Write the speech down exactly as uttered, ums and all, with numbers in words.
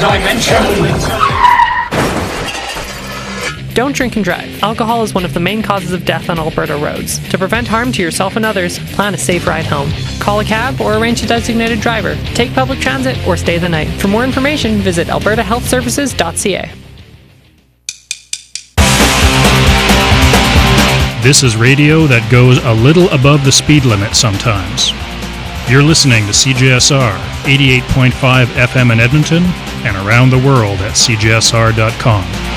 dimension. Don't drink and drive. Alcohol is one of the main causes of death on Alberta roads. To prevent harm to yourself and others, plan a safe ride home. Call a cab or arrange a designated driver. Take public transit or stay the night. For more information, visit alberta health services dot c a. This is radio that goes a little above the speed limit sometimes. You're listening to C J S R eighty-eight point five F M in Edmonton and around the world at c j s r dot com.